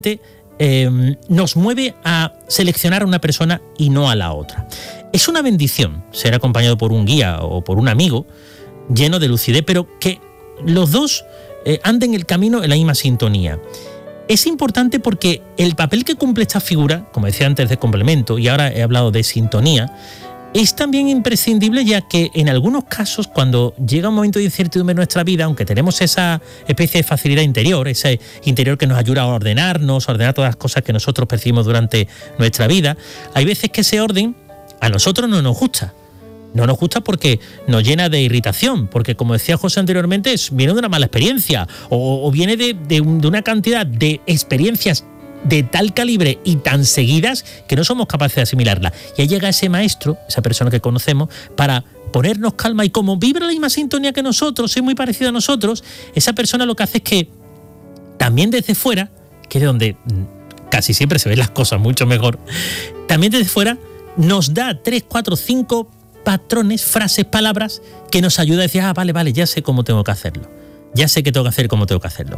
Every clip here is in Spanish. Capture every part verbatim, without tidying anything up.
eh, nos mueve a seleccionar a una persona y no a la otra. Es una bendición ser acompañado por un guía o por un amigo lleno de lucidez, pero que los dos eh, anden el camino en la misma sintonía. Es importante porque el papel que cumple esta figura, como decía antes, de complemento, y ahora he hablado de sintonía, es también imprescindible, ya que en algunos casos, cuando llega un momento de incertidumbre en nuestra vida, aunque tenemos esa especie de facilidad interior, ese interior que nos ayuda a ordenarnos, a ordenar todas las cosas que nosotros percibimos durante nuestra vida, hay veces que ese orden a nosotros no nos gusta. No nos gusta porque nos llena de irritación, porque, como decía José anteriormente, viene de una mala experiencia o, o viene de, de, un, de una cantidad de experiencias de tal calibre y tan seguidas que no somos capaces de asimilarla. Y ahí llega ese maestro, esa persona que conocemos, para ponernos calma, y como vibra la misma sintonía que nosotros, es muy parecido a nosotros, esa persona lo que hace es que también desde fuera, que es de donde casi siempre se ven las cosas mucho mejor, también desde fuera nos da tres, cuatro, cinco patrones, frases, palabras que nos ayuda a decir, ah, vale, vale, ya sé cómo tengo que hacerlo, ya sé qué tengo que hacer, cómo tengo que hacerlo.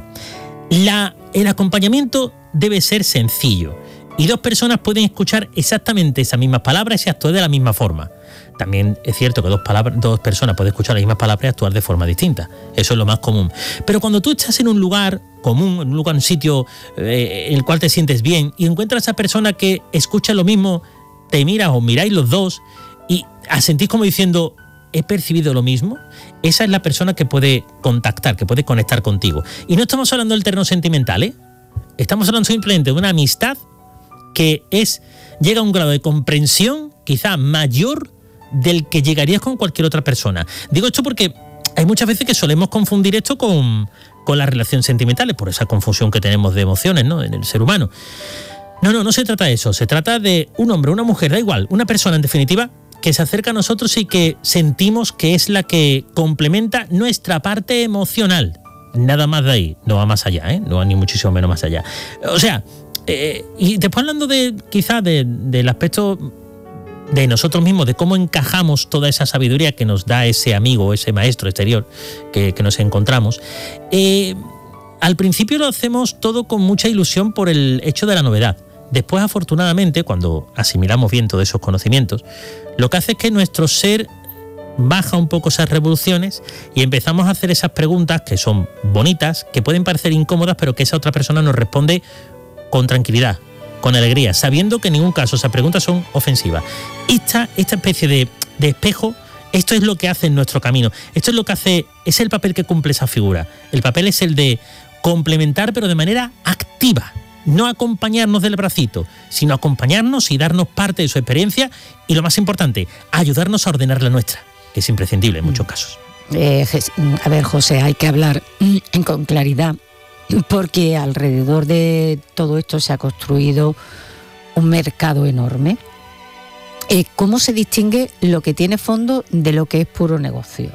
La, el acompañamiento debe ser sencillo y dos personas pueden escuchar exactamente esas mismas palabras y actuar de la misma forma. También es cierto que dos, palabras, dos personas pueden escuchar las mismas palabras y actuar de forma distinta. Eso es lo más común. Pero cuando tú estás en un lugar común, en un lugar, un sitio eh, en el cual te sientes bien y encuentras a esa persona que escucha lo mismo, te miras o miráis los dos y sentís como diciendo, he percibido lo mismo, esa es la persona que puede contactar, que puede conectar contigo. Y no estamos hablando del terreno sentimental, ¿eh? Estamos hablando simplemente de una amistad que es llega a un grado de comprensión quizá mayor del que llegarías con cualquier otra persona. Digo esto porque hay muchas veces que solemos confundir esto con, con las relaciones sentimentales, por esa confusión que tenemos de emociones, ¿no?, en el ser humano. No, no, no se trata de eso. Se trata de un hombre, una mujer, da igual, una persona en definitiva que se acerca a nosotros y que sentimos que es la que complementa nuestra parte emocional. Nada más de ahí, no va más allá, ¿eh? No va ni muchísimo menos más allá. O sea, eh, y después hablando de quizás de, del aspecto de nosotros mismos, de cómo encajamos toda esa sabiduría que nos da ese amigo, ese maestro exterior que, que nos encontramos, eh, al principio lo hacemos todo con mucha ilusión por el hecho de la novedad. Después, afortunadamente, cuando asimilamos bien todos esos conocimientos, lo que hace es que nuestro ser baja un poco esas revoluciones y empezamos a hacer esas preguntas que son bonitas, que pueden parecer incómodas, pero que esa otra persona nos responde con tranquilidad, con alegría, sabiendo que en ningún caso esas preguntas son ofensivas. Esta, esta especie de, de espejo, esto es lo que hace en nuestro camino. Esto es lo que hace, es el papel que cumple esa figura. El papel es el de complementar, pero de manera activa. No acompañarnos del bracito, sino acompañarnos y darnos parte de su experiencia y, lo más importante, ayudarnos a ordenar la nuestra, que es imprescindible en muchos casos. Eh, a ver, José, hay que hablar con claridad, porque alrededor de todo esto se ha construido un mercado enorme. Eh, ¿Cómo se distingue lo que tiene fondo de lo que es puro negocio?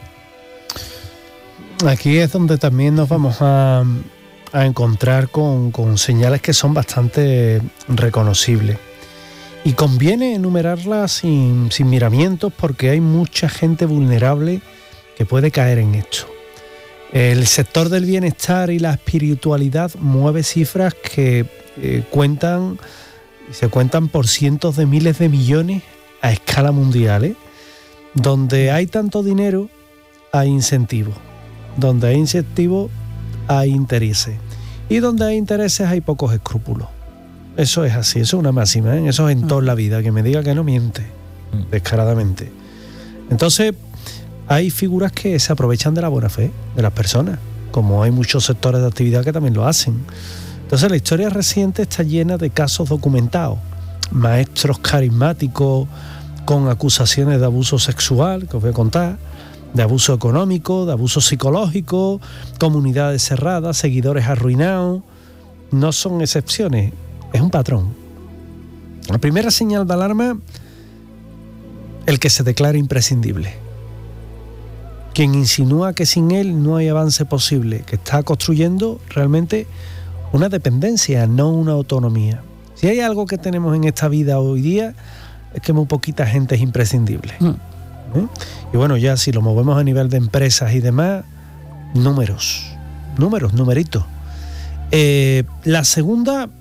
Aquí es donde también nos vamos a... a encontrar con, con señales que son bastante reconocibles. Y conviene enumerarlas sin, sin miramientos, porque hay mucha gente vulnerable que puede caer en esto. El sector del bienestar y la espiritualidad mueve cifras que eh, cuentan, se cuentan por cientos de miles de millones a escala mundial, ¿eh? Donde hay tanto dinero, hay incentivos. Donde hay incentivos, hay intereses. Y donde hay intereses hay pocos escrúpulos. Eso es así, eso es una máxima, ¿eh? Eso es en toda la vida, que me diga que no miente, descaradamente. Entonces, hay figuras que se aprovechan de la buena fe de las personas, como hay muchos sectores de actividad que también lo hacen. Entonces, la historia reciente está llena de casos documentados. Maestros carismáticos con acusaciones de abuso sexual, que os voy a contar, de abuso económico, de abuso psicológico, comunidades cerradas, seguidores arruinados. No son excepciones, es un patrón. La primera señal de alarma, el que se declara imprescindible. Quien insinúa que sin él no hay avance posible, que está construyendo realmente una dependencia, no una autonomía. Si hay algo que tenemos en esta vida hoy día, es que muy poquita gente es imprescindible. Mm. ¿Eh? Y bueno, ya si lo movemos a nivel de empresas y demás, números, números, numeritos. Eh, la segunda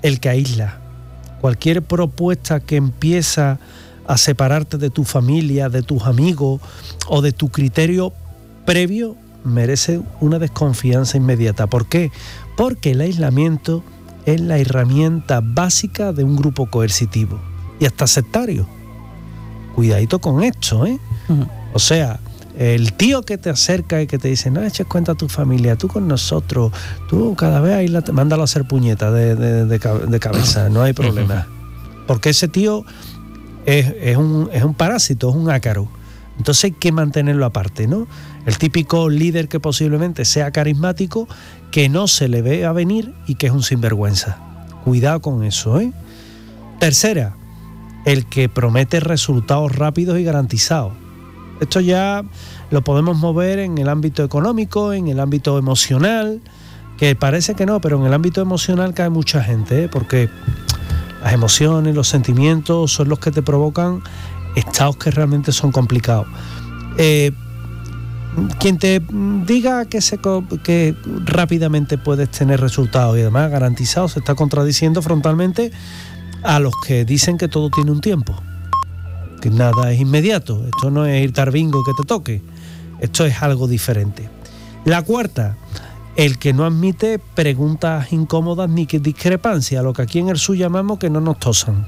el que aísla. Cualquier propuesta que empieza a separarte de tu familia, de tus amigos o de tu criterio previo merece una desconfianza inmediata. ¿Por qué? Porque el aislamiento es la herramienta básica de un grupo coercitivo y hasta sectario. Cuidadito con esto, ¿eh? Uh-huh. O sea, el tío que te acerca y que te dice, no eches cuenta a tu familia, tú con nosotros, tú cada vez ahí la, mándalo a hacer puñetas de, de, de, de cabeza, no hay problema. Porque ese tío es, es, un, es un parásito, es un ácaro. Entonces hay que mantenerlo aparte, ¿no? El típico líder que posiblemente sea carismático, que no se le ve a venir y que es un sinvergüenza. Cuidado con eso, ¿eh? Tercera, el que promete resultados rápidos y garantizados. Esto ya lo podemos mover en el ámbito económico, en el ámbito emocional, que parece que no, pero en el ámbito emocional cae mucha gente, ¿eh? Porque las emociones, los sentimientos son los que te provocan estados que realmente son complicados. Eh, quien te diga que, se, que rápidamente puedes tener resultados y además garantizados se está contradiciendo frontalmente a los que dicen que todo tiene un tiempo, que nada es inmediato. Esto no es irte al bingo y que te toque, esto es algo diferente. La cuarta, el que no admite preguntas incómodas ni que discrepancias, lo que aquí en el sur llamamos que no nos tosan.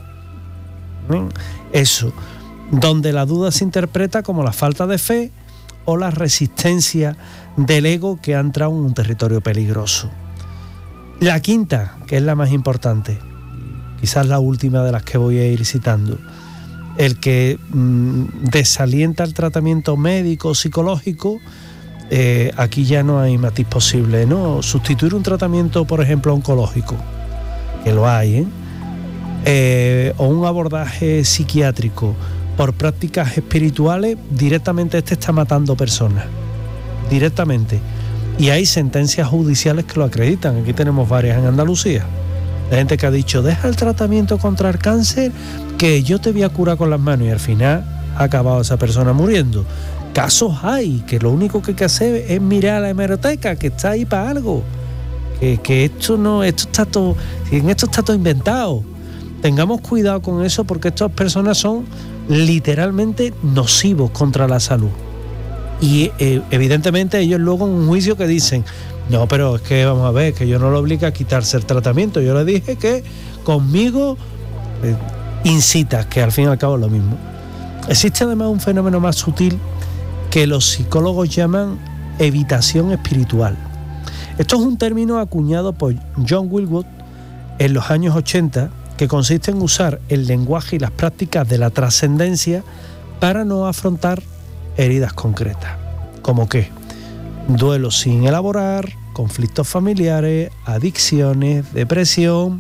Eso, donde la duda se interpreta como la falta de fe o la resistencia del ego que ha entrado en un territorio peligroso. La quinta, que es la más importante, quizás la última de las que voy a ir citando, el que mmm, desalienta el tratamiento médico, psicológico. Eh, aquí ya no hay matiz posible, ¿no? Sustituir un tratamiento, por ejemplo, oncológico, que lo hay, ¿eh? Eh, o un abordaje psiquiátrico por prácticas espirituales, directamente este está matando personas, directamente. Y hay sentencias judiciales que lo acreditan. Aquí tenemos varias en Andalucía. La gente que ha dicho, deja el tratamiento contra el cáncer, que yo te voy a curar con las manos, y al final ha acabado esa persona muriendo. Casos hay, que lo único que hay que hacer es mirar a la hemeroteca, que está ahí para algo. Que, que esto no, esto está todo, en esto está todo inventado. Tengamos cuidado con eso, porque estas personas son literalmente nocivos contra la salud. Y eh, evidentemente ellos luego en un juicio que dicen, no, pero es que vamos a ver, que yo no lo obligo a quitarse el tratamiento, yo le dije que conmigo eh, incitas, que al fin y al cabo es lo mismo. Existe además un fenómeno más sutil que los psicólogos llaman evitación espiritual. Esto es un término acuñado por John Wilwood en los años ochenta, que consiste en usar el lenguaje y las prácticas de la trascendencia para no afrontar heridas concretas. ¿Cómo qué? Duelos sin elaborar, conflictos familiares, adicciones, depresión.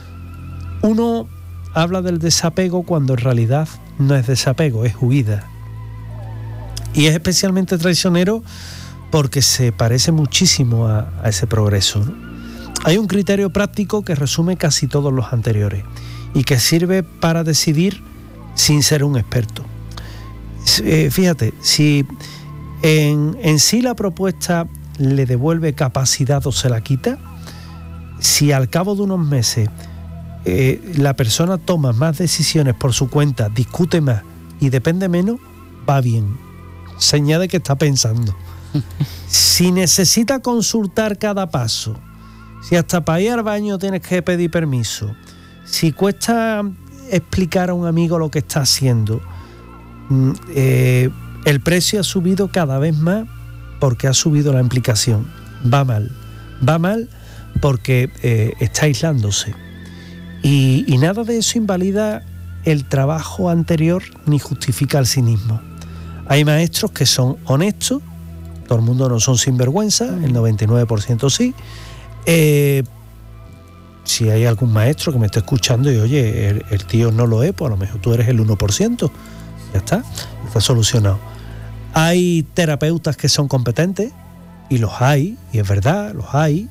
Uno habla del desapego cuando en realidad no es desapego, es huida. Y es especialmente traicionero porque se parece muchísimo a, a ese progreso, ¿no? Hay un criterio práctico que resume casi todos los anteriores y que sirve para decidir sin ser un experto. Eh, fíjate, si en, en sí la propuesta le devuelve capacidad o se la quita, si al cabo de unos meses eh, la persona toma más decisiones por su cuenta, discute más y depende menos, va bien. Señal de que está pensando. Si necesita consultar cada paso, si hasta para ir al baño tienes que pedir permiso, si cuesta explicar a un amigo lo que está haciendo, eh, el precio ha subido cada vez más porque ha subido la implicación. Va mal, va mal porque eh, está aislándose. Y, y nada de eso invalida el trabajo anterior ni justifica el cinismo. Hay maestros que son honestos, todo el mundo no son sinvergüenza, el noventa y nueve por ciento sí. Eh, si hay algún maestro que me esté escuchando y oye, el, el tío no lo es, pues a lo mejor tú eres el uno por ciento. Ya está, está solucionado. Hay terapeutas que son competentes, y los hay, y es verdad, los hay.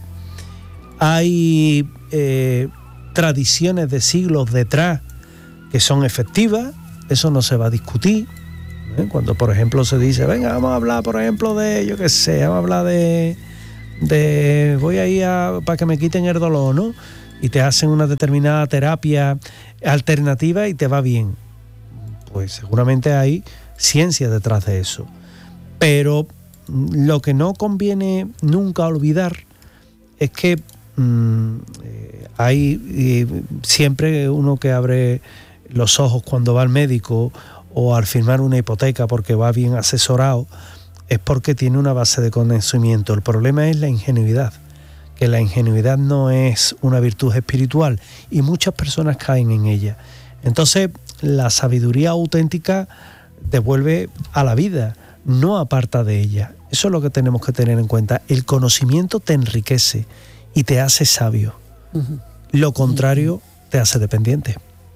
Hay eh, tradiciones de siglos detrás que son efectivas, eso no se va a discutir. ¿eh? Cuando, por ejemplo, se dice, venga, vamos a hablar, por ejemplo, de, yo qué sé, vamos a hablar de... de voy a ir a, para que me quiten el dolor, ¿no? y te hacen una determinada terapia alternativa y te va bien. Pues seguramente hay ciencia detrás de eso. Pero lo que no conviene nunca olvidar es que mmm, eh, hay eh, siempre uno que abre los ojos cuando va al médico o al firmar una hipoteca porque va bien asesorado, es porque tiene una base de conocimiento. El problema es la ingenuidad, que la ingenuidad no es una virtud espiritual y muchas personas caen en ella. Entonces, la sabiduría auténtica devuelve a la vida, no aparta de ella. Eso es lo que tenemos que tener en cuenta. El conocimiento te enriquece y te hace sabio. Uh-huh. Lo contrario uh-huh. te hace dependiente.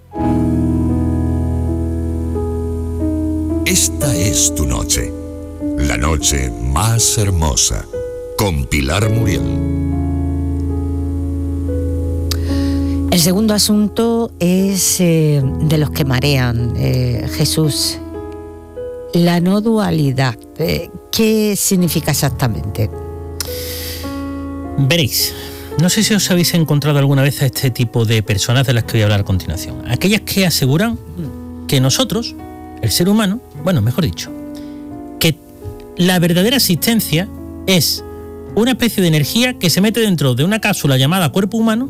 Esta es tu noche, la noche más hermosa, con Pilar Muriel. El segundo asunto es eh, de los que marean, eh, Jesús. La no dualidad, eh, ¿qué significa exactamente? Veréis, no sé si os habéis encontrado alguna vez a este tipo de personas de las que voy a hablar a continuación. Aquellas que aseguran que nosotros, el ser humano, bueno, mejor dicho, que la verdadera existencia es una especie de energía que se mete dentro de una cápsula llamada cuerpo humano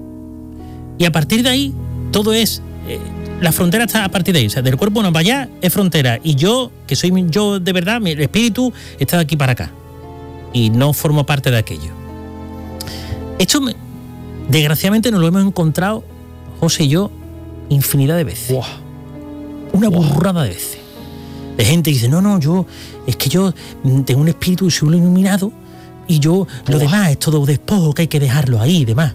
y a partir de ahí todo es... Eh, la frontera está a partir de ahí, o sea, del cuerpo humano para allá es frontera y yo, que soy yo de verdad, mi espíritu está de aquí para acá y no formo parte de aquello. Esto, me, desgraciadamente, nos lo hemos encontrado, José y yo, infinidad de veces. Wow. Una burrada de veces. De gente que dice, no, no, yo, es que yo tengo un espíritu y soy un iluminado y yo, lo wow. demás es todo despojo que hay que dejarlo ahí y demás.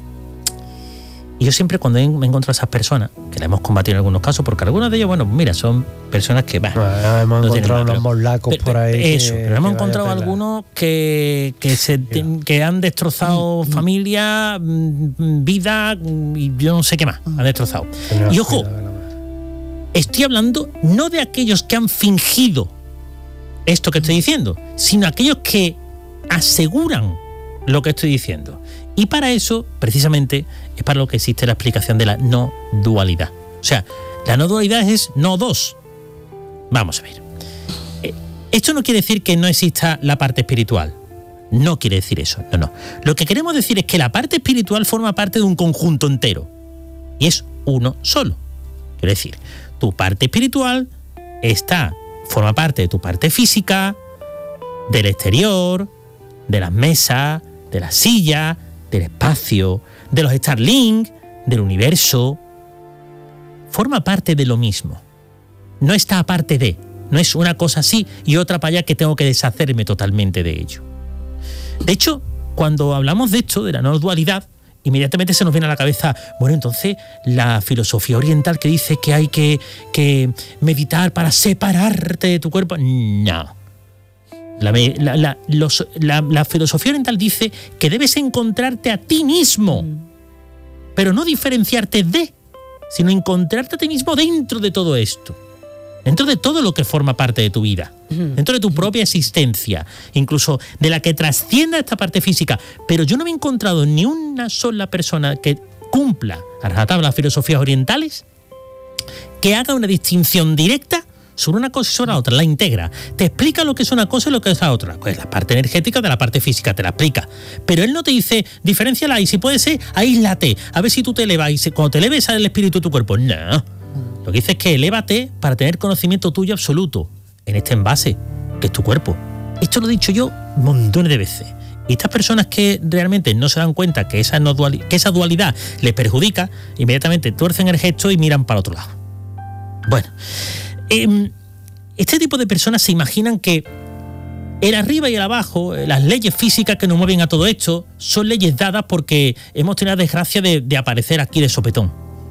Y yo siempre cuando me encuentro a esas personas, que la hemos combatido en algunos casos, porque algunos de ellos, bueno, mira, son personas que van. Bueno, hemos no encontrado unos morlacos pero, por ahí. Eso, que, pero hemos encontrado algunos que, que, se, que han destrozado mm, familia, mm, vida y yo no sé qué más, han destrozado. Pero y ojo, estoy hablando no de aquellos que han fingido esto que estoy diciendo, sino aquellos que aseguran lo que estoy diciendo. Y para eso, precisamente, es para lo que existe la explicación de la no dualidad. O sea, la no dualidad es no dos. Vamos a ver. Esto no quiere decir que no exista la parte espiritual. No quiere decir eso. No, no. Lo que queremos decir es que la parte espiritual forma parte de un conjunto entero. Y es uno solo. Quiere decir, tu parte espiritual está, forma parte de tu parte física, del exterior, de las mesas, de las sillas, del espacio, de los Starlink, del universo. Forma parte de lo mismo. No está aparte de. No es una cosa así y otra para allá que tengo que deshacerme totalmente de ello. De hecho, cuando hablamos de esto, de la no dualidad, inmediatamente se nos viene a la cabeza, bueno, entonces la filosofía oriental que dice que hay que, que meditar para separarte de tu cuerpo. No. La, la, la, los, la, la filosofía oriental dice que debes encontrarte a ti mismo, pero no diferenciarte de, sino encontrarte a ti mismo dentro de todo esto, dentro de todo lo que forma parte de tu vida, dentro de tu propia existencia, incluso de la que trascienda esta parte física. Pero yo no me he encontrado ni una sola persona que cumpla a rajatabla las filosofías orientales que haga una distinción directa sobre una cosa y sobre la otra, la integra. Te explica lo que es una cosa y lo que es la otra. Pues la parte energética de la parte física, te la explica. Pero él no te dice, diferenciala y si puede ser, aíslate. A ver si tú te elevas y cuando te eleves sale el espíritu de tu cuerpo. No. Lo que dice es que elévate para tener conocimiento tuyo absoluto en este envase, que es tu cuerpo. Esto lo he dicho yo montones de veces. Y estas personas que realmente no se dan cuenta que esa, no dualidad, que esa dualidad les perjudica, inmediatamente tuercen el gesto y miran para otro lado. Bueno, eh, este tipo de personas se imaginan que el arriba y el abajo, las leyes físicas que nos mueven a todo esto, son leyes dadas porque hemos tenido la desgracia de, de aparecer aquí de sopetón.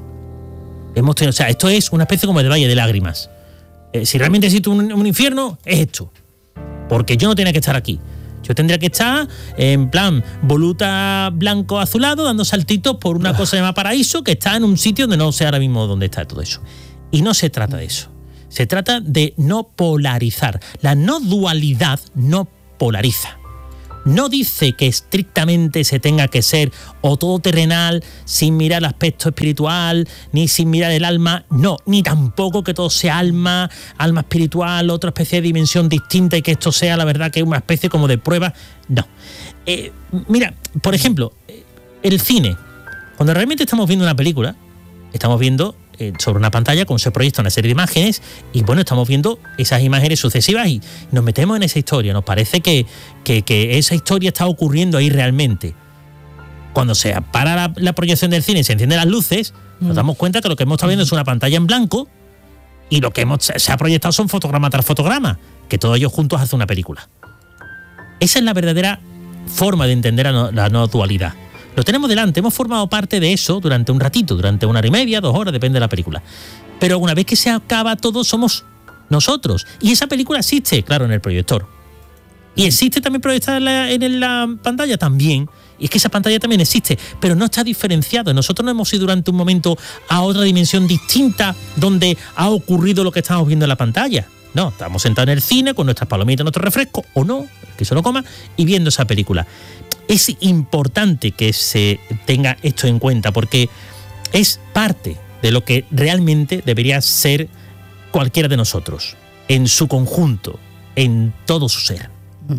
Hemos tenido, o sea, esto es una especie como de valle de lágrimas. Eh, si realmente existe un, un infierno, es esto. Porque yo no tenía que estar aquí. Yo tendría que estar en plan voluta blanco azulado, dando saltitos por una cosa llamada paraíso, que está en un sitio donde no sé ahora mismo dónde está todo eso. Y no se trata de eso. Se trata de no polarizar. La no dualidad no polariza. No dice que estrictamente se tenga que ser o todo terrenal, sin mirar el aspecto espiritual, ni sin mirar el alma, no, ni tampoco que todo sea alma, alma espiritual, otra especie de dimensión distinta y que esto sea la verdad que es una especie como de prueba, no. Eh, mira, por ejemplo, el cine, cuando realmente estamos viendo una película, estamos viendo eh, sobre una pantalla como se proyecta una serie de imágenes y bueno, estamos viendo esas imágenes sucesivas y nos metemos en esa historia, nos parece que, que, que esa historia está ocurriendo ahí realmente. Cuando se para la, la proyección del cine y se encienden las luces, mm. nos damos cuenta que lo que hemos estado viendo es una pantalla en blanco y lo que hemos, se ha proyectado son fotograma tras fotograma, que todos ellos juntos hacen una película. Esa es la verdadera forma de entender la no, la no dualidad. Lo tenemos delante, hemos formado parte de eso durante un ratito, durante una hora y media, dos horas, depende de la película. Pero una vez que se acaba todo, somos nosotros. Y esa película existe, claro, en el proyector. Y existe también proyectada en la, en la pantalla también. Y es que esa pantalla también existe, pero no está diferenciado. Nosotros no hemos ido durante un momento a otra dimensión distinta donde ha ocurrido lo que estamos viendo en la pantalla. No, estamos sentados en el cine con nuestras palomitas, nuestro refresco, o no, que se lo coma, y viendo esa película. Es importante que se tenga esto en cuenta porque es parte de lo que realmente debería ser cualquiera de nosotros, en su conjunto, en todo su ser.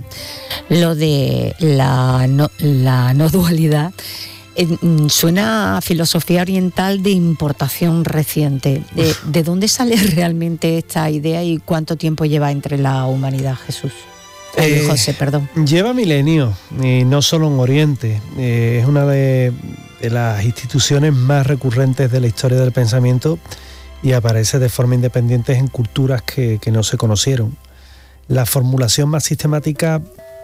Lo de la no, la no dualidad eh, suena a filosofía oriental de importación reciente. ¿De, ¿De dónde sale realmente esta idea y cuánto tiempo lleva entre la humanidad, Jesús? Eh, José, perdón. Lleva milenios, y no solo en Oriente. Eh, es una de, de las instituciones más recurrentes de la historia del pensamiento y aparece de forma independiente en culturas que, que no se conocieron. La formulación más sistemática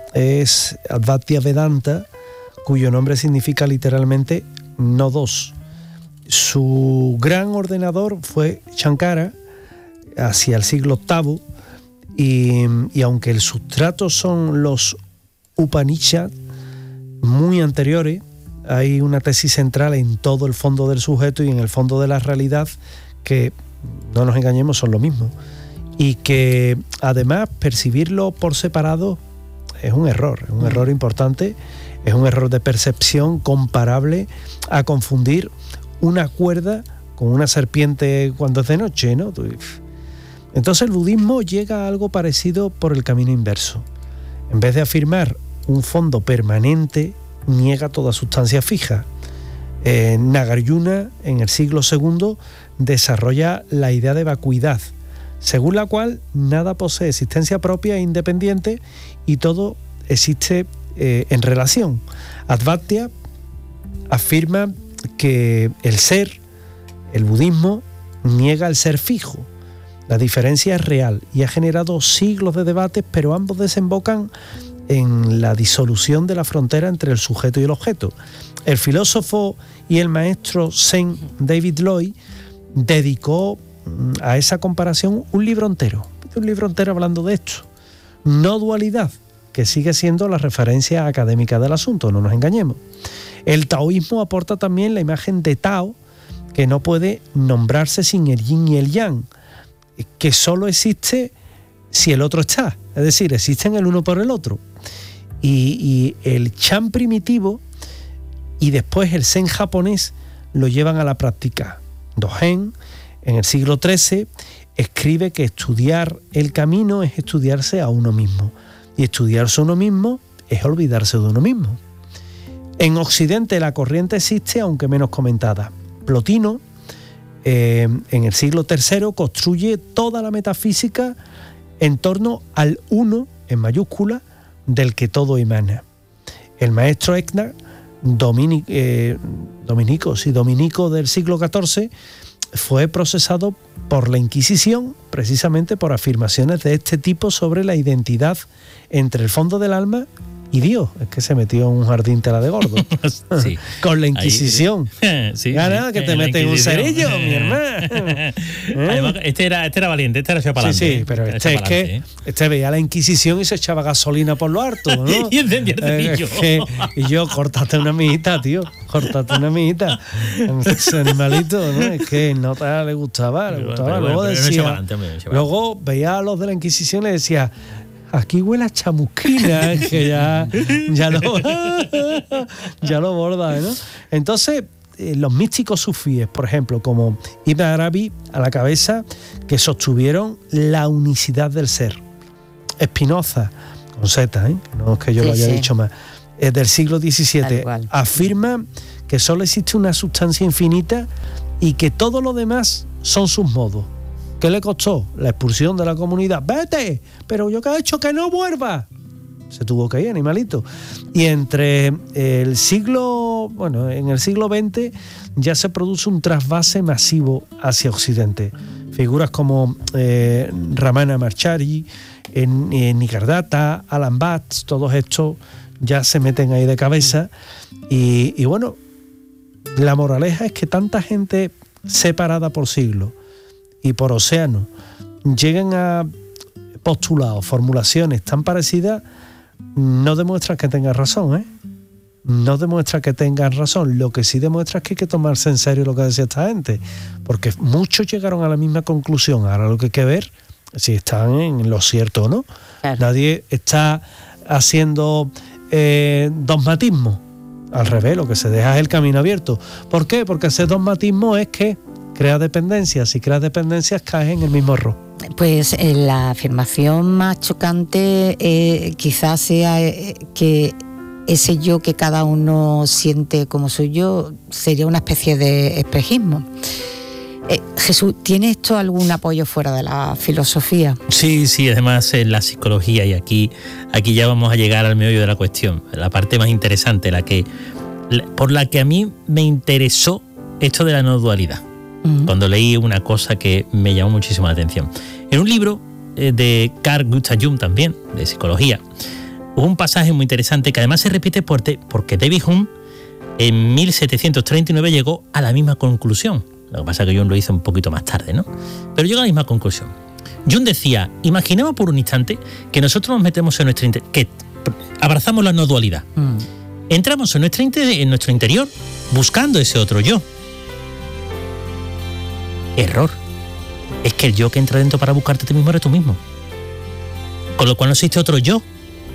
es Advaita Vedanta, cuyo nombre significa literalmente no dos. Su gran ordenador fue Shankara, hacia el siglo octavo, y, y aunque el sustrato son los Upanishads muy anteriores, hay una tesis central en todo el fondo del sujeto y en el fondo de la realidad que, no nos engañemos, son lo mismo. Y que además percibirlo por separado es un error, es un error importante, es un error de percepción comparable a confundir una cuerda con una serpiente cuando es de noche, ¿no? Entonces el budismo llega a algo parecido por el camino inverso. En vez de afirmar un fondo permanente, niega toda sustancia fija. Eh, Nagarjuna, en el siglo segundo, desarrolla la idea de vacuidad, según la cual nada posee existencia propia e independiente y todo existe eh, en relación. Advaita afirma que el ser, el budismo, niega el ser fijo. La diferencia es real y ha generado siglos de debates, pero ambos desembocan en la disolución de la frontera entre el sujeto y el objeto. El filósofo y el maestro Zen David Lloyd dedicó a esa comparación un libro entero, un libro entero hablando de esto. No dualidad, que sigue siendo la referencia académica del asunto, no nos engañemos. El taoísmo aporta también la imagen de Tao, que no puede nombrarse sin el yin y el yang, que solo existe si el otro está, es decir, existen el uno por el otro. Y, y el Chan primitivo y después el Zen japonés lo llevan a la práctica. Dogen, en el siglo trece, escribe que estudiar el camino es estudiarse a uno mismo, y estudiarse a uno mismo es olvidarse de uno mismo. En Occidente la corriente existe, aunque menos comentada. Plotino, eh, en el siglo tercero, construye toda la metafísica en torno al uno, en mayúscula, del que todo emana. El maestro Exnar, Dominic, eh, Dominico, sí, Dominico del siglo catorce, fue procesado por la Inquisición precisamente por afirmaciones de este tipo sobre la identidad entre el fondo del alma y Dios. Es que se metió en un jardín tela de gordo. Sí. Con la Inquisición. Ahí, sí, Gana, sí, que te meten un cerillo, mi hermano. ¿Eh? Además, este era, este era valiente, este era echado para adelante. Sí, sí, pero este es que ¿eh? este veía la Inquisición y se echaba gasolina por lo harto, ¿no? Y encendía el cerillo. Eh, y yo, córtate una mijita, tío. Córtate una mijita. Ese animalito, ¿no? Es que no te le gustaba, le gustaba. Pero, pero, luego pero, decía, pero adelante, hombre, luego veía a los de la Inquisición y le decía: aquí huele a chamusquina, que ya, ya, lo, ya lo borda, ¿no? Entonces, eh, los místicos sufíes, por ejemplo, como Ibn Arabi a la cabeza, que sostuvieron la unicidad del ser. Spinoza, con Z, ¿eh? No es que yo sí, lo haya sí. dicho más, es del siglo diecisiete, afirma que solo existe una sustancia infinita y que todo lo demás son sus modos. ¿Qué le costó? La expulsión de la comunidad. ¡Vete! Pero yo qué he hecho, que no vuelva. Se tuvo que ir, animalito. Y entre el siglo, bueno, en el siglo veinte ya se produce un trasvase masivo hacia Occidente. Figuras como eh, Ramana Marchari, en, en Nikardata, Alan Batts, todos estos ya se meten ahí de cabeza. Y, y bueno, la moraleja es que tanta gente separada por siglos y por océanos llegan a postulados, formulaciones tan parecidas, no demuestra que tengan razón, ¿eh? No demuestra que tengan razón. Lo que sí demuestra es que hay que tomarse en serio lo que decía esta gente, porque muchos llegaron a la misma conclusión. Ahora lo que hay que ver si están en lo cierto o no. Claro. Nadie está haciendo eh, dogmatismo. Al revés, lo que se deja es el camino abierto. ¿Por qué? Porque ese dogmatismo es que crea dependencias. Si creas dependencias, caes en el mismo error. Pues eh, la afirmación más chocante eh, quizás sea eh, que ese yo que cada uno siente como suyo sería una especie de espejismo. Eh, Jesús, ¿tiene esto algún apoyo fuera de la filosofía? Sí, sí, además en la psicología, y aquí, aquí ya vamos a llegar al meollo de la cuestión, la parte más interesante, la que, por la que a mí me interesó esto de la no dualidad, uh-huh. cuando leí una cosa que me llamó muchísimo la atención. En un libro eh, de Carl Gustav Jung también, de psicología, hubo un pasaje muy interesante que además se repite porque, porque David Hume en mil setecientos treinta y nueve llegó a la misma conclusión. Lo que pasa es que Jung lo hizo un poquito más tarde, ¿no? Pero llegó a la misma conclusión. Jung decía, imaginemos por un instante que nosotros nos metemos en nuestro interior, que abrazamos la no dualidad. Mm. Entramos en nuestro, en nuestro interior buscando ese otro yo. Error. Es que el yo que entra dentro para buscarte a ti mismo eres tú mismo. Con lo cual no existe otro yo.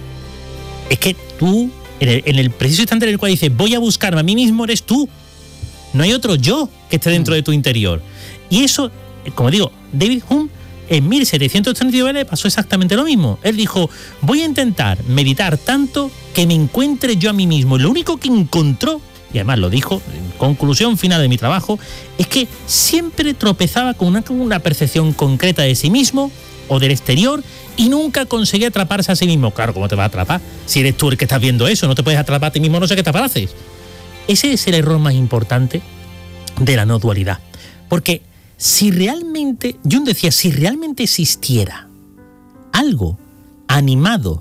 Es que tú, en el, en el preciso instante en el cual dices voy a buscarme a mí mismo, eres tú. No hay otro yo que esté dentro de tu interior. Y eso, como digo, David Hume en mil setecientos treinta y nueve pasó exactamente lo mismo. Él dijo, voy a intentar meditar tanto que me encuentre yo a mí mismo. Y lo único que encontró, y además lo dijo, en conclusión final de mi trabajo, es que siempre tropezaba con una, con una percepción concreta de sí mismo o del exterior y nunca conseguía atraparse a sí mismo. Claro, ¿cómo te vas a atrapar? Si eres tú el que estás viendo eso, no te puedes atrapar a ti mismo, no sé qué te haces. Ese es el error más importante de la no dualidad. Porque si realmente, Jung decía, si realmente existiera algo animado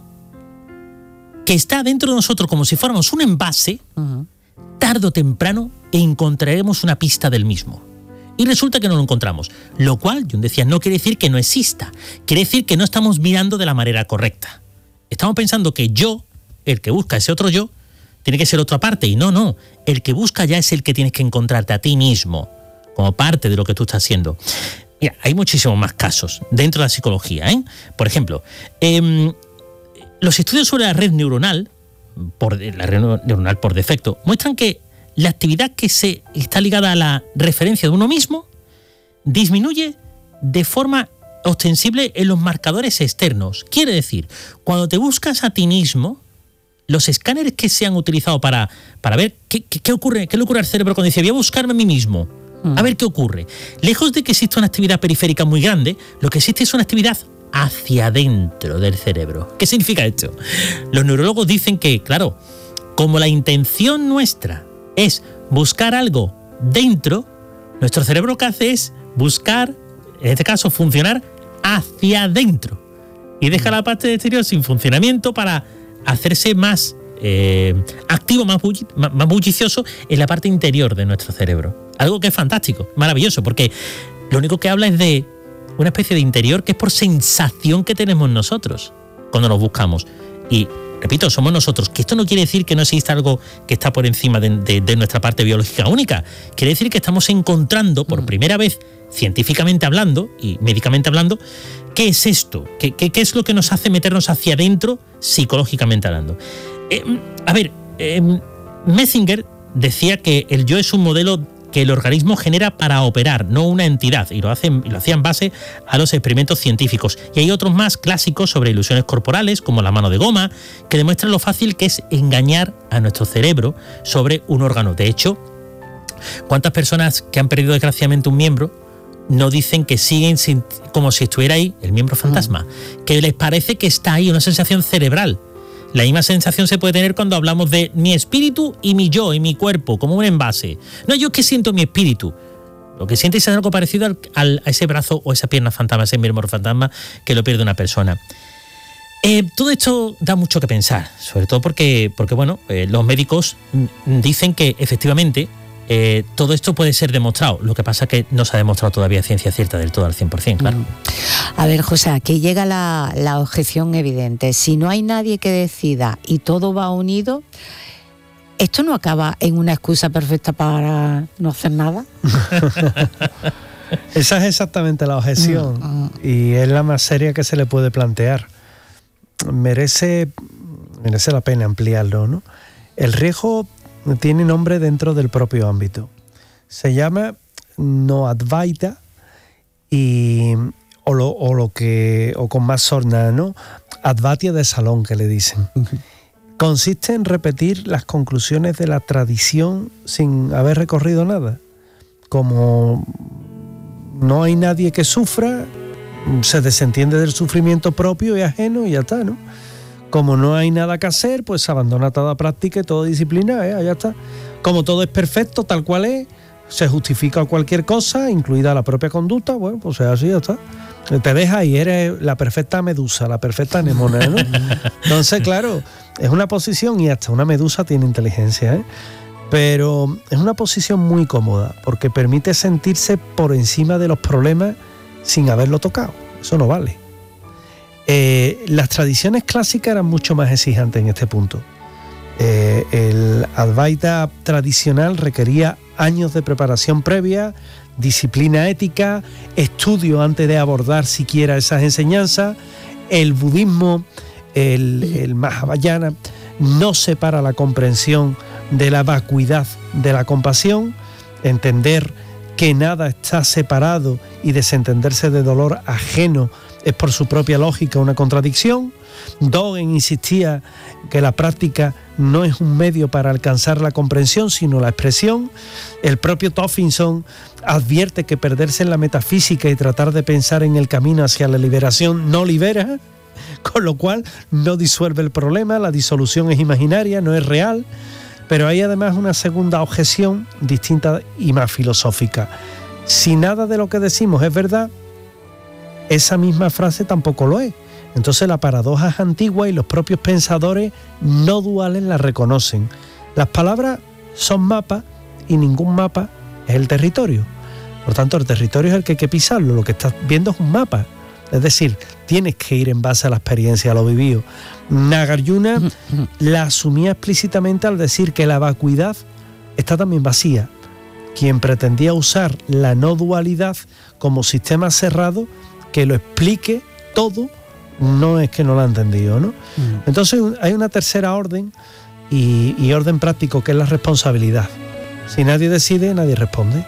que está dentro de nosotros como si fuéramos un envase, uh-huh. tarde o temprano encontraremos una pista del mismo. Y resulta que no lo encontramos. Lo cual, Jung decía, no quiere decir que no exista. Quiere decir que no estamos mirando de la manera correcta. Estamos pensando que yo, el que busca ese otro yo, tiene que ser otra parte, y no, no. El que busca ya es el que tienes que encontrarte a ti mismo, como parte de lo que tú estás haciendo. Mira, hay muchísimos más casos dentro de la psicología, ¿eh? Por ejemplo, eh, los estudios sobre la red neuronal, por, la red neuronal por defecto, muestran que la actividad que se está ligada a la referencia de uno mismo disminuye de forma ostensible en los marcadores externos. Quiere decir, cuando te buscas a ti mismo, los escáneres que se han utilizado para, para ver qué, qué, qué ocurre, qué le ocurre al cerebro cuando dice voy a buscarme a mí mismo, a ver qué ocurre. Lejos de que exista una actividad periférica muy grande, lo que existe es una actividad hacia adentro del cerebro. ¿Qué significa esto? Los neurólogos dicen que, claro, como la intención nuestra es buscar algo dentro, nuestro cerebro lo que hace es buscar, en este caso, funcionar hacia adentro. Y deja la parte exterior sin funcionamiento para hacerse más eh, activo, más, bulli- más bullicioso en la parte interior de nuestro cerebro. Algo que es fantástico, maravilloso, porque lo único que habla es de una especie de interior que es por sensación que tenemos nosotros cuando nos buscamos. Y repito, somos nosotros, que esto no quiere decir que no exista algo que está por encima de, de, de nuestra parte biológica única, quiere decir que estamos encontrando por primera vez, científicamente hablando y médicamente hablando, qué es esto, qué, qué, qué es lo que nos hace meternos hacia adentro psicológicamente hablando. Eh, a ver, eh, Metzinger decía que el yo es un modelo que el organismo genera para operar, no una entidad, y lo hacen, lo hacía en base a los experimentos científicos. Y hay otros más clásicos sobre ilusiones corporales, como la mano de goma, que demuestran lo fácil que es engañar a nuestro cerebro sobre un órgano. De hecho, ¿cuántas personas que han perdido desgraciadamente un miembro no dicen que siguen sin, como si estuviera ahí el miembro fantasma? Mm. Que les parece que está ahí, una sensación cerebral. La misma sensación se puede tener cuando hablamos de mi espíritu y mi yo, y mi cuerpo, como un envase. No, yo que siento mi espíritu. Lo que sientes es algo parecido al, al, a ese brazo o esa pierna fantasma, ese miembro fantasma que lo pierde una persona. Eh, todo esto da mucho que pensar, sobre todo porque, porque bueno, eh, los médicos dicen que efectivamente eh, todo esto puede ser demostrado. Lo que pasa es que no se ha demostrado todavía ciencia cierta del todo al cien por ciento, claro. A ver, José, aquí llega la, la objeción evidente. Si no hay nadie que decida y todo va unido, ¿esto no acaba en una excusa perfecta para no hacer nada? Esa es exactamente la objeción mm, mm. y es la más seria que se le puede plantear. Merece, merece la pena ampliarlo, ¿no? El riesgo tiene nombre dentro del propio ámbito. Se llama no advaita y o lo, o lo que o con más sorna, ¿no? Advatia de salón, que le dicen. Uh-huh. Consiste en repetir las conclusiones de la tradición sin haber recorrido nada. Como no hay nadie que sufra, se desentiende del sufrimiento propio y ajeno y ya está, ¿no? Como no hay nada que hacer, pues se abandona toda práctica y toda disciplina, ¿eh? Ya está. Como todo es perfecto, tal cual es, se justifica cualquier cosa, incluida la propia conducta, bueno, pues es así, ya está. Te deja y eres la perfecta medusa, la perfecta anemona, ¿no? Entonces, claro, es una posición, y hasta una medusa tiene inteligencia, ¿eh? Pero es una posición muy cómoda, porque permite sentirse por encima de los problemas sin haberlo tocado. Eso no vale. Eh, las tradiciones clásicas eran mucho más exigentes en este punto. Eh, el Advaita tradicional requería años de preparación previa, disciplina ética, estudio antes de abordar siquiera esas enseñanzas. El budismo, el, el Mahayana, no separa la comprensión de la vacuidad de la compasión, entender que nada está separado y desentenderse de dolor ajeno es por su propia lógica una contradicción. Dogen insistía que la práctica no es un medio para alcanzar la comprensión, sino la expresión. El propio Toffinson advierte que perderse en la metafísica y tratar de pensar en el camino hacia la liberación no libera, con lo cual no disuelve el problema, la disolución es imaginaria, no es real. Pero hay además una segunda objeción distinta y más filosófica. Si nada de lo que decimos es verdad, esa misma frase tampoco lo es. Entonces la paradoja es antigua y los propios pensadores no duales la reconocen. Las palabras son mapas y ningún mapa es el territorio. Por tanto, el territorio es el que hay que pisarlo. Lo que estás viendo es un mapa. Es decir, tienes que ir en base a la experiencia, a lo vivido. Nagarjuna la asumía explícitamente al decir que la vacuidad está también vacía. Quien pretendía usar la no dualidad como sistema cerrado que lo explique todo, no es que no lo ha entendido, ¿no? Uh-huh. Entonces hay una tercera orden y, y orden práctico, que es la responsabilidad. Si nadie decide, nadie responde.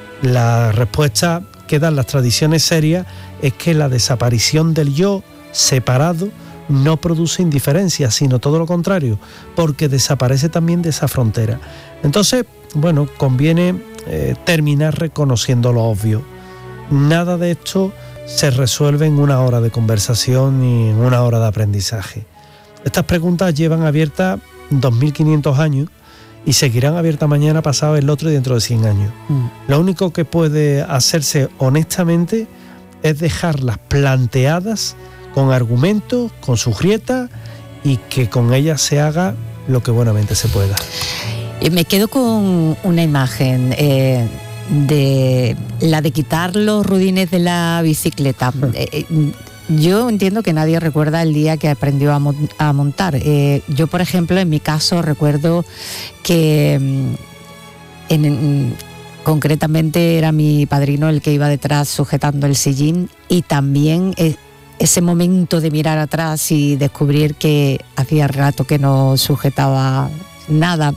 La respuesta que dan las tradiciones serias es que la desaparición del yo separado no produce indiferencia, sino todo lo contrario, porque desaparece también de esa frontera. Entonces, bueno, conviene eh, terminar reconociendo lo obvio. Nada de esto se resuelve en una hora de conversación ni en una hora de aprendizaje. Estas preguntas llevan abiertas dos mil quinientos años y seguirán abiertas mañana, pasado, el otro y dentro de cien años. Mm. Lo único que puede hacerse honestamente es dejarlas planteadas con argumentos, con sus grietas, y que con ellas se haga lo que buenamente se pueda. Me quedo con una imagen eh, de la de quitar los rudines de la bicicleta. yo entiendo que nadie recuerda el día que aprendió a, mon- a montar. Eh, yo, por ejemplo, en mi caso recuerdo que mm, en, en, concretamente era mi padrino el que iba detrás sujetando el sillín, y también eh, ese momento de mirar atrás y descubrir que hacía rato que no sujetaba nada.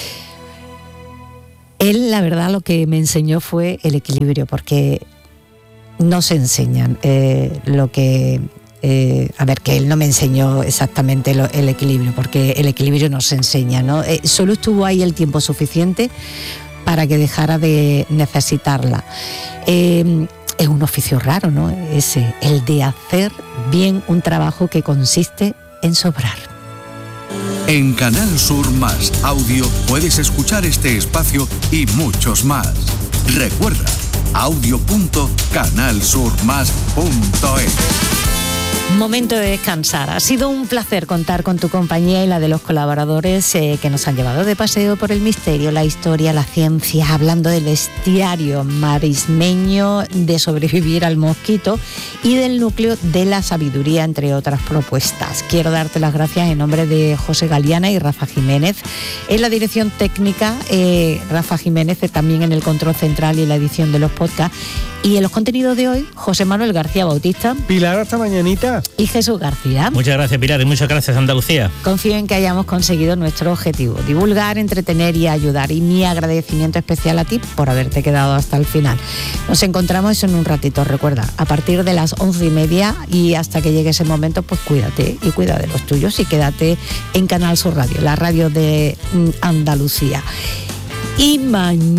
Él, la verdad, lo que me enseñó fue el equilibrio, porque no se enseñan eh, lo que... Eh, a ver, que él no me enseñó exactamente lo, el equilibrio, porque el equilibrio no se enseña, ¿no? Eh, solo estuvo ahí el tiempo suficiente para que dejara de necesitarla. Eh, es un oficio raro, ¿no? Ese, el de hacer bien un trabajo que consiste en sobrar. En Canal Sur Más Audio puedes escuchar este espacio y muchos más. Recuerda, audio punto canal sur más punto es. Momento de descansar. Ha sido un placer contar con tu compañía y la de los colaboradores eh, que nos han llevado de paseo por el misterio, la historia, la ciencia, hablando del bestiario marismeño, de sobrevivir al mosquito y del núcleo de la sabiduría, entre otras propuestas. Quiero darte las gracias en nombre de José Galiana y Rafa Jiménez. En la dirección técnica, eh, Rafa Jiménez, eh, también en el control central y la edición de los podcasts. Y en los contenidos de hoy, José Manuel García Bautista. Pilar, hasta mañanita. Y Jesús García. Muchas gracias, Pilar, y muchas gracias, Andalucía. Confío en que hayamos conseguido nuestro objetivo, divulgar, entretener y ayudar. Y mi agradecimiento especial a ti por haberte quedado hasta el final. Nos encontramos en un ratito, recuerda, a partir de las once y media, y hasta que llegue ese momento, pues cuídate y cuida de los tuyos y quédate en Canal Sur Radio, la radio de Andalucía. Y mañana...